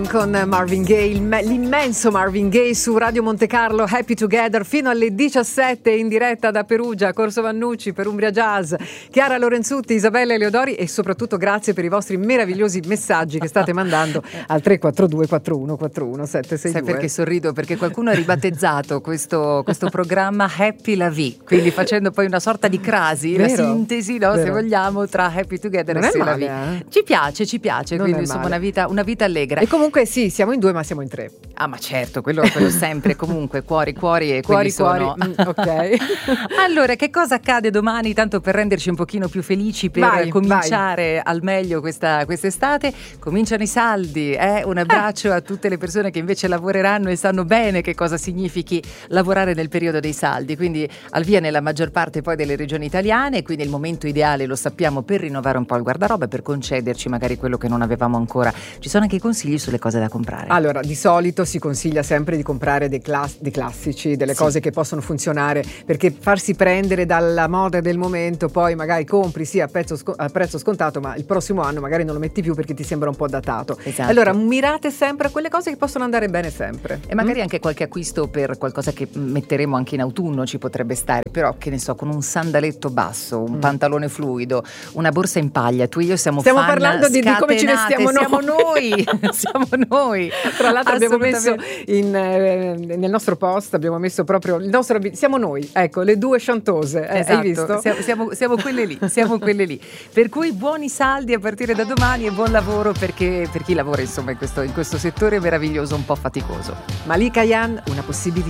Con Marvin Gaye, l'immenso Marvin Gaye su Radio Monte Carlo, Happy Together fino alle 17 in diretta da Perugia, Corso Vannucci per Umbria Jazz, Chiara Lorenzutti, Isabella Eleodori e soprattutto grazie per i vostri meravigliosi messaggi che state mandando al 342 4141 762. Sai perché sorrido? Perché qualcuno ha ribattezzato questo programma Happy la Vie, quindi facendo poi una sorta di crasi, la sintesi, no, se vogliamo, tra Happy Together non e male, la Vie. Ci piace, non quindi insomma una vita allegra. E comunque sì, siamo in due ma siamo in tre. Ah, ma certo, quello sempre, comunque cuori e cuori sono. Ok. Allora, che cosa accade domani, tanto per renderci un pochino più felici, per cominciare al meglio quest'estate? Cominciano i saldi, un abbraccio a tutte le persone che invece lavoreranno e sanno bene che cosa significhi lavorare nel periodo dei saldi, quindi al via nella maggior parte poi delle regioni italiane, quindi il momento ideale, lo sappiamo, per rinnovare un po' il guardaroba, per concederci magari quello che non avevamo ancora. Ci sono anche i consigli sulle cose da comprare. Allora, di solito si consiglia sempre di comprare dei classici, delle cose che possono funzionare, perché farsi prendere dalla moda del momento, poi magari compri a prezzo scontato, ma il prossimo anno magari non lo metti più perché ti sembra un po' datato. Esatto. Allora mirate sempre a quelle cose che possono andare bene sempre. E magari anche qualche acquisto per qualcosa che metteremo anche in autunno ci potrebbe stare, però che ne so, con un sandaletto basso, un pantalone fluido, una borsa in paglia. Tu e io stiamo parlando di come ci vestiamo noi. Siamo noi. Tra l'altro abbiamo messo nel nostro post, abbiamo messo proprio il nostro siamo noi, ecco, le due chantose, esatto. Hai visto? Siamo quelle lì, per cui buoni saldi a partire da domani e buon lavoro per chi lavora insomma in questo settore meraviglioso, un po' faticoso. Malika Yan, una possibilità